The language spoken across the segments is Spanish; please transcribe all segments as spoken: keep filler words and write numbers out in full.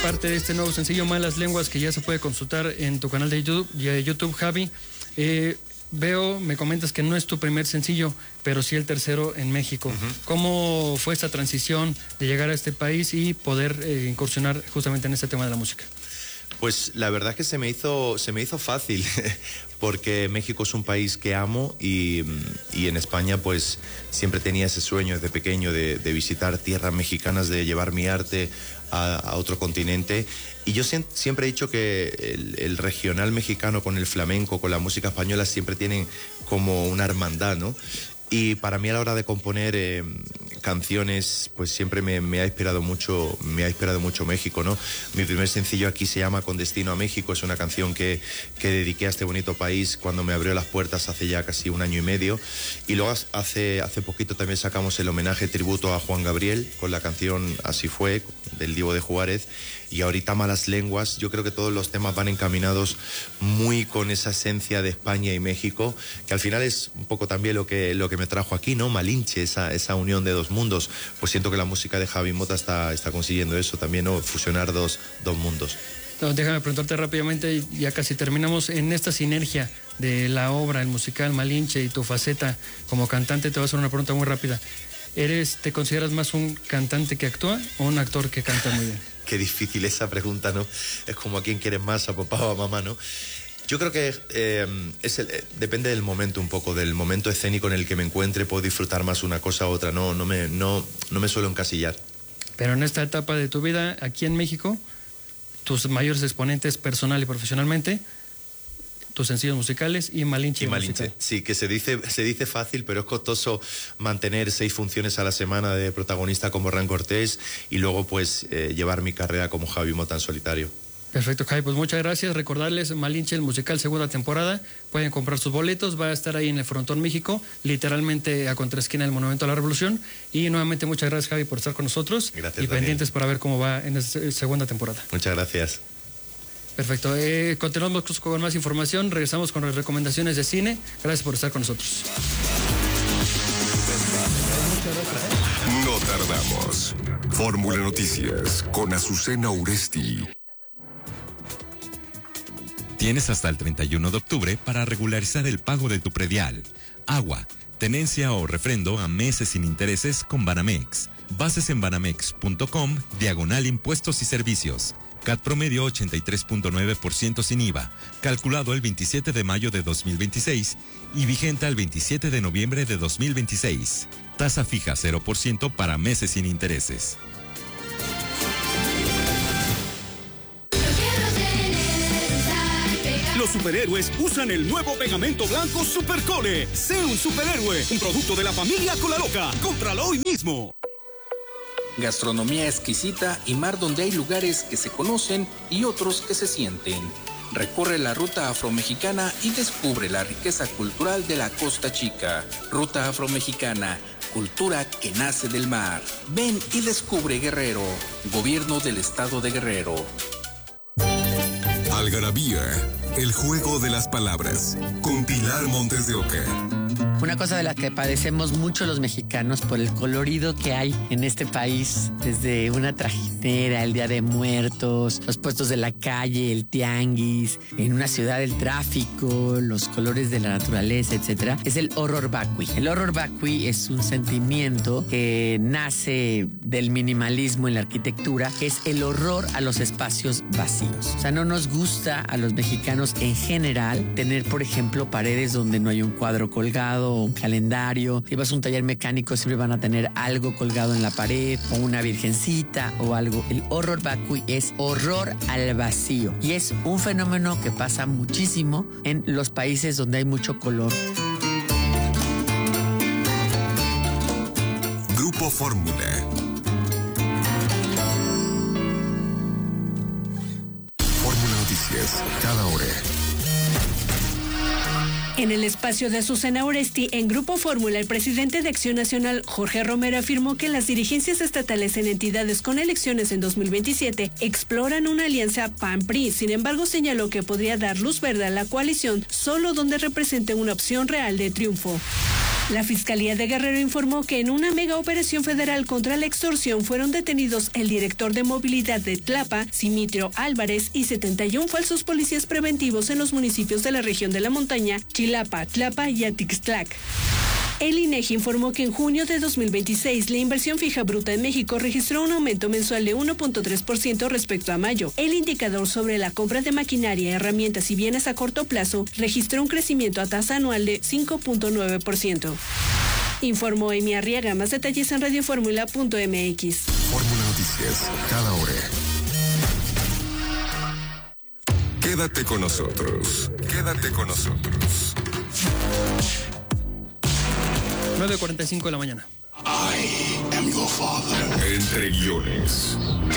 parte de este nuevo sencillo Malas Lenguas, que ya se puede consultar en tu canal de YouTube, de YouTube Javi. Eh, veo, me comentas que no es tu primer sencillo, pero sí el tercero en México. Uh-huh. ¿Cómo fue esta transición de llegar a este país y poder eh, incursionar justamente en este tema de la música? Pues la verdad es que se me hizo, se me hizo fácil, porque México es un país que amo y, y en España pues siempre tenía ese sueño desde pequeño de, de visitar tierras mexicanas, de llevar mi arte a, a otro continente. Y yo siempre, siempre he dicho que el, el regional mexicano con el flamenco, con la música española, siempre tienen como una hermandad, ¿no? Y para mí a la hora de componer eh, canciones, pues siempre me, me ha inspirado mucho, me ha inspirado mucho México, ¿no? Mi primer sencillo aquí se llama Con Destino a México, es una canción que, que dediqué a este bonito país cuando me abrió las puertas hace ya casi un año y medio. Y luego hace, hace poquito también sacamos el homenaje tributo a Juan Gabriel con la canción Así Fue, del Divo de Juárez. Y ahorita Malas Lenguas, yo creo que todos los temas van encaminados muy con esa esencia de España y México, que al final es un poco también lo que, lo que me trajo aquí, ¿no? Malinche, esa, esa unión de dos mundos. Pues siento que la música de Javi Mota está, está consiguiendo eso también, ¿no? Fusionar dos, dos mundos. No, déjame preguntarte rápidamente, ya casi terminamos, en esta sinergia de la obra, el musical Malinche y tu faceta como cantante, te voy a hacer una pregunta muy rápida. ¿Eres, te consideras más un cantante que actúa o un actor que canta muy bien? Qué difícil esa pregunta, ¿no? Es como a quién quieres más, a papá o a mamá, ¿no? Yo creo que eh, es el, eh, depende del momento un poco, del momento escénico en el que me encuentre, puedo disfrutar más una cosa u otra, no, no, me, no, no me suelo encasillar. Pero en esta etapa de tu vida, aquí en México, tus mayores exponentes personal y profesionalmente, tus sencillos musicales y Malinche. Y Malinche, musical. Sí, que se dice, se dice fácil, pero es costoso mantener seis funciones a la semana de protagonista como Hernán Cortés y luego pues eh, llevar mi carrera como Javi Mota en solitario. Perfecto, Javi, pues muchas gracias. Recordarles, Malinche, el musical, segunda temporada. Pueden comprar sus boletos, va a estar ahí en el Frontón México, literalmente a contraesquina del Monumento a la Revolución. Y nuevamente muchas gracias, Javi, por estar con nosotros. Gracias, y Daniel. Pendientes para ver cómo va en esta segunda temporada. Muchas gracias. Perfecto, eh, continuamos con más información, regresamos con las recomendaciones de cine. Gracias por estar con nosotros. No tardamos. Fórmula Noticias con Azucena Uresti. Tienes hasta el treinta y uno de octubre para regularizar el pago de tu predial, agua, tenencia o refrendo a meses sin intereses con Banamex. Bases en banamex punto com, diagonal impuestos y servicios. C A T promedio ochenta y tres punto nueve por ciento sin I V A, calculado el veintisiete de mayo de dos mil veintiséis y vigente al veintisiete de noviembre de dos mil veintiséis. Tasa fija cero por ciento para meses sin intereses. Los superhéroes usan el nuevo pegamento blanco Supercole. Sé un superhéroe, un producto de la familia Colaloca. Cómpralo hoy mismo. Gastronomía exquisita y mar donde hay lugares que se conocen y otros que se sienten. Recorre la ruta afromexicana y descubre la riqueza cultural de la Costa Chica. Ruta afromexicana, cultura que nace del mar. Ven y descubre Guerrero. Gobierno del Estado de Guerrero. Algarabía, el juego de las palabras, con Pilar Montes de Oca. Una cosa de la que padecemos mucho los mexicanos por el colorido que hay en este país, desde una trajinera, el Día de Muertos, los puestos de la calle, el tianguis, en una ciudad el tráfico, los colores de la naturaleza, etcétera, es el horror vacui. El horror vacui es un sentimiento que nace del minimalismo en la arquitectura, que es el horror a los espacios vacíos. O sea, no nos gusta a los mexicanos en general tener, por ejemplo, paredes donde no hay un cuadro colgado, un calendario. Si vas a un taller mecánico siempre van a tener algo colgado en la pared o una virgencita o algo. El horror vacui es horror al vacío y es un fenómeno que pasa muchísimo en los países donde hay mucho color. Grupo Fórmula. Fórmula Noticias, cada hora. En el espacio de Azucena Uresti, en Grupo Fórmula, el presidente de Acción Nacional, Jorge Romero, afirmó que las dirigencias estatales en entidades con elecciones en dos mil veintisiete exploran una alianza P A N P R I. Sin embargo, señaló que podría dar luz verde a la coalición solo donde represente una opción real de triunfo. La Fiscalía de Guerrero informó que en una mega operación federal contra la extorsión fueron detenidos el director de movilidad de Tlapa, Simitrio Álvarez, y setenta y uno falsos policías preventivos en los municipios de la región de la montaña, Chilapa, Tlapa y Atixtlac. El INEGI informó que en junio de dos mil veintiséis la inversión fija bruta en México registró un aumento mensual de uno punto tres por ciento respecto a mayo. El indicador sobre la compra de maquinaria, herramientas y bienes a corto plazo registró un crecimiento a tasa anual de cinco punto nueve por ciento. Informó Emi Arriaga. Más detalles en radioformula punto m x. Fórmula Noticias, cada hora. Quédate con nosotros. Quédate con nosotros. nueve cuarenta y cinco de la mañana. I am your father. Entre guiones.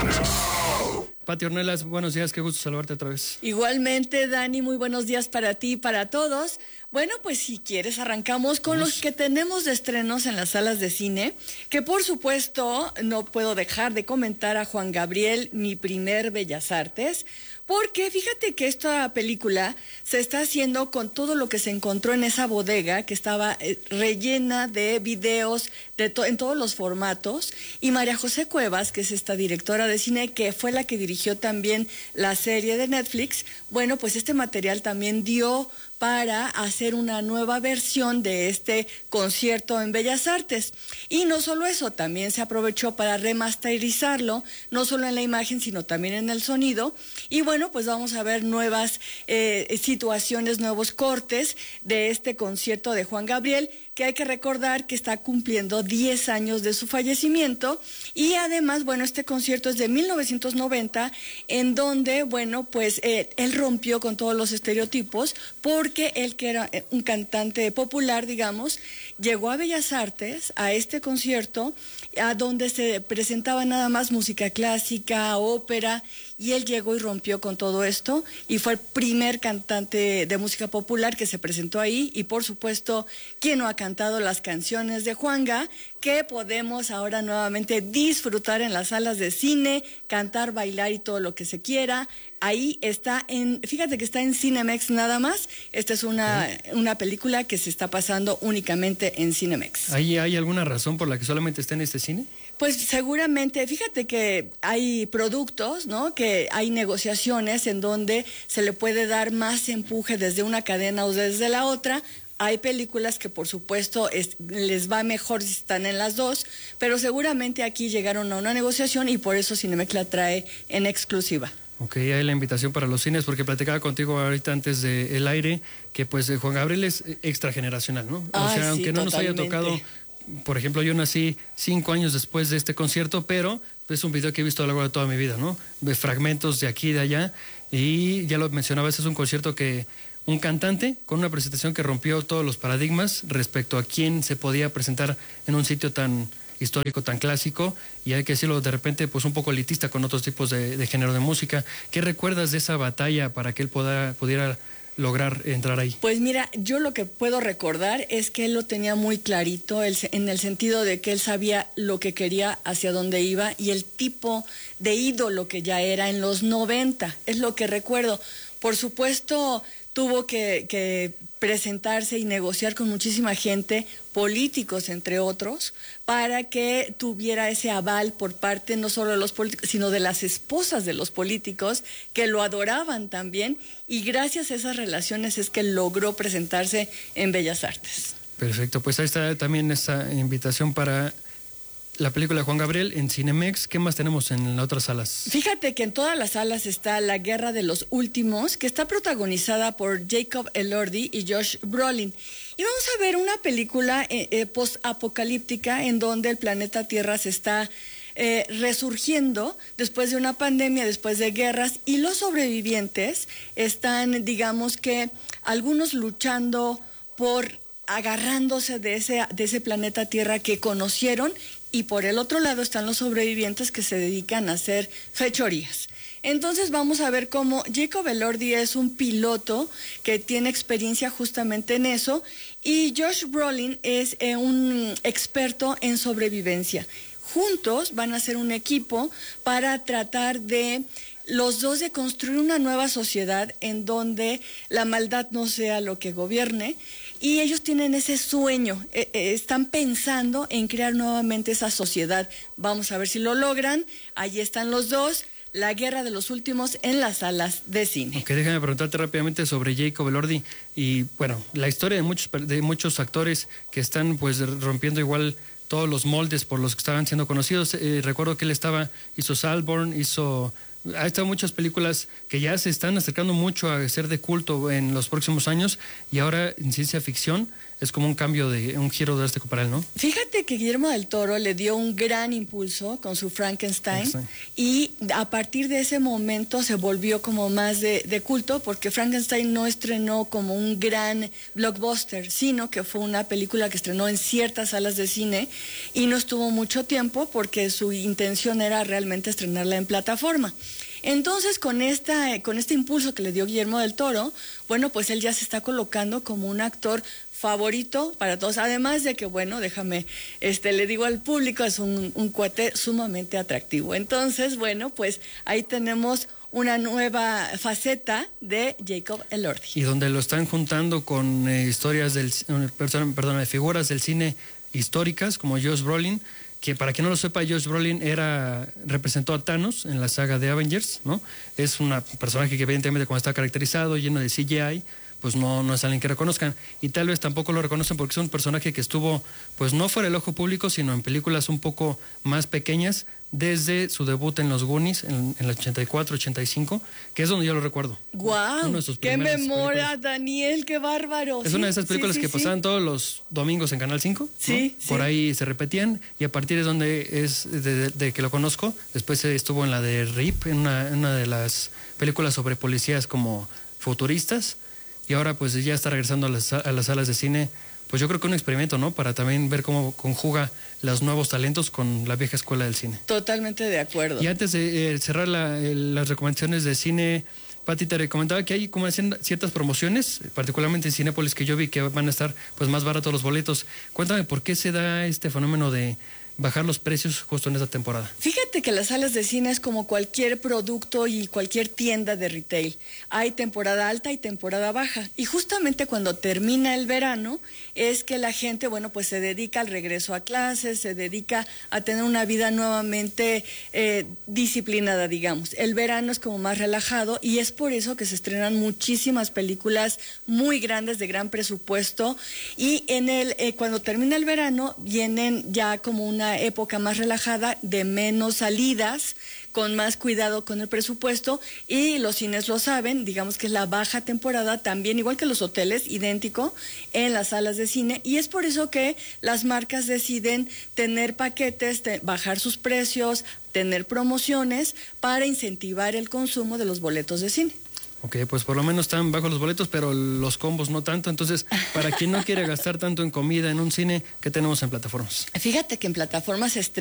Pati Ornelas, buenos días, qué gusto saludarte otra vez. Igualmente, Dani, muy buenos días para ti y para todos. Bueno, pues si quieres arrancamos con Vamos. los que tenemos de estrenos en las salas de cine, que por supuesto no puedo dejar de comentar a Juan Gabriel, Mi primer Bellas Artes, porque fíjate que esta película se está haciendo con todo lo que se encontró en esa bodega que estaba eh, rellena de videos de to- en todos los formatos, y María José Cuevas, que es esta directora de cine, que fue la que dirigió también la serie de Netflix, bueno, pues este material también dio para hacer una nueva versión de este concierto en Bellas Artes. Y no solo eso, también se aprovechó para remasterizarlo, no solo en la imagen, sino también en el sonido. Y bueno, pues vamos a ver nuevas eh, situaciones, nuevos cortes de este concierto de Juan Gabriel, que hay que recordar que está cumpliendo diez años de su fallecimiento. Y además, bueno, este concierto es de mil novecientos noventa, en donde, bueno, pues eh, él rompió con todos los estereotipos, porque él, que era un cantante popular, digamos, llegó a Bellas Artes, a este concierto, a donde se presentaba nada más música clásica, ópera, y él llegó y rompió con todo esto, y fue el primer cantante de música popular que se presentó ahí, y por supuesto, ¿quién no ha cantado las canciones de Juanga, que podemos ahora nuevamente disfrutar en las salas de cine, cantar, bailar y todo lo que se quiera? Ahí está en, fíjate que está en Cinemex nada más. Esta es una, ¿Eh? una película que se está pasando únicamente en Cinemex. ¿Ahí hay alguna razón por la que solamente está en este cine? Pues seguramente, fíjate que hay productos, ¿no? Que hay negociaciones en donde se le puede dar más empuje desde una cadena o desde la otra. Hay películas que por supuesto es, les va mejor si están en las dos, pero seguramente aquí llegaron a una negociación y por eso Cinemex la trae en exclusiva. Ok, hay la invitación para los cines, porque platicaba contigo ahorita antes del aire, que pues Juan Gabriel es extrageneracional, ¿no? Ay, o sea, sí, aunque no totalmente. nos haya tocado, por ejemplo, yo nací cinco años después de este concierto, pero es un video que he visto a lo largo de toda mi vida, ¿no? De fragmentos de aquí y de allá, y ya lo mencionaba, este es un concierto que un cantante con una presentación que rompió todos los paradigmas respecto a quién se podía presentar en un sitio tan histórico, tan clásico, y hay que decirlo, de repente pues un poco elitista con otros tipos de, de género de música. ¿Qué recuerdas de esa batalla para que él pueda, pudiera lograr entrar ahí? Pues mira, yo lo que puedo recordar es que él lo tenía muy clarito, él, en el sentido de que él sabía lo que quería, hacia dónde iba, y el tipo de ídolo que ya era en los noventa, es lo que recuerdo. Por supuesto, tuvo que, que presentarse y negociar con muchísima gente, políticos entre otros, para que tuviera ese aval por parte no solo de los políticos, sino de las esposas de los políticos, que lo adoraban también, y gracias a esas relaciones es que logró presentarse en Bellas Artes. Perfecto, pues ahí está también esta invitación para la película de Juan Gabriel en Cinemex. ¿Qué más tenemos en las otras salas? Fíjate que en todas las salas está La Guerra de los Últimos, que está protagonizada por Jacob Elordi y Josh Brolin. Y vamos a ver una película eh, eh, post-apocalíptica en donde el planeta Tierra se está eh, resurgiendo después de una pandemia, después de guerras, y los sobrevivientes están, digamos que, algunos luchando por agarrándose de ese, de ese planeta Tierra que conocieron, y por el otro lado están los sobrevivientes que se dedican a hacer fechorías. Entonces vamos a ver cómo Jacob Elordi es un piloto que tiene experiencia justamente en eso, y Josh Brolin es eh, un experto en sobrevivencia. Juntos van a ser un equipo para tratar de los dos de construir una nueva sociedad en donde la maldad no sea lo que gobierne, y ellos tienen ese sueño, eh, eh, están pensando en crear nuevamente esa sociedad. Vamos a ver si lo logran. Allí están los dos, la guerra de los últimos en las salas de cine. Ok, déjame preguntarte rápidamente sobre Jacob Elordi y, bueno, la historia de muchos, de muchos actores que están pues rompiendo igual todos los moldes por los que estaban siendo conocidos. Eh, recuerdo que él estaba, hizo Saltburn, hizo... Ha estado muchas películas que ya se están acercando mucho a ser de culto en los próximos años, y ahora en ciencia ficción es como un cambio, de un giro drástico para él, ¿no? Fíjate que Guillermo del Toro le dio un gran impulso con su Frankenstein, sí. Y a partir de ese momento se volvió como más de, de culto, porque Frankenstein no estrenó como un gran blockbuster, sino que fue una película que estrenó en ciertas salas de cine y no estuvo mucho tiempo porque su intención era realmente estrenarla en plataforma. Entonces, con esta, con este impulso que le dio Guillermo del Toro, bueno, pues él ya se está colocando como un actor favorito para todos, además de que, bueno, déjame, este, le digo al público, es un, un cuate sumamente atractivo. Entonces, bueno, pues ahí tenemos una nueva faceta de Jacob Elordi. Y donde lo están juntando con eh, historias del, perdón, perdón, de figuras del cine históricas, como Josh Brolin, que para quien no lo sepa, Josh Brolin era, representó a Thanos en la saga de Avengers, ¿no? Es un personaje que evidentemente como está caracterizado, lleno de C G I, pues no, no es alguien que reconozcan, y tal vez tampoco lo reconocen porque es un personaje que estuvo, pues no fuera del ojo público, sino en películas un poco más pequeñas, desde su debut en Los Goonies, en, en el ochenta y cuatro, ochenta y cinco, que es donde yo lo recuerdo. ¡Guau! Wow, ¡qué memoria, películas. Daniel! ¡Qué bárbaro! Es sí, una de esas películas sí, sí, que sí. pasaban todos los domingos en Canal cinco, sí, ¿no? Por sí. ahí se repetían, y a partir de donde es de, de, de que lo conozco, después estuvo en la de R I P, en una, en una de las películas sobre policías como futuristas, y ahora pues ya está regresando a las, a las salas de cine. Pues yo creo que un experimento, ¿no? Para también ver cómo conjuga los nuevos talentos con la vieja escuela del cine. Totalmente de acuerdo. Y antes de eh, cerrar la, el, las recomendaciones de cine, Pati, te recomendaba que hay como ciertas promociones, particularmente en Cinépolis, que yo vi que van a estar pues más baratos los boletos. Cuéntame, ¿por qué se da este fenómeno de bajar los precios justo en esta temporada? Fíjate que las salas de cine es como cualquier producto y cualquier tienda de retail. Hay temporada alta y temporada baja. Y justamente cuando termina el verano es que la gente, bueno, pues se dedica al regreso a clases, se dedica a tener una vida nuevamente eh, disciplinada, digamos. El verano es como más relajado y es por eso que se estrenan muchísimas películas muy grandes de gran presupuesto, y en el eh, cuando termina el verano vienen ya como una época más relajada, de menos salidas, con más cuidado con el presupuesto, y los cines lo saben, digamos que es la baja temporada también, igual que los hoteles, idéntico en las salas de cine, y es por eso que las marcas deciden tener paquetes, te, bajar sus precios, tener promociones para incentivar el consumo de los boletos de cine. Ok, pues por lo menos están bajos los boletos, pero los combos no tanto. Entonces, para quien no quiere gastar tanto en comida en un cine, ¿qué tenemos en plataformas? Fíjate que en plataformas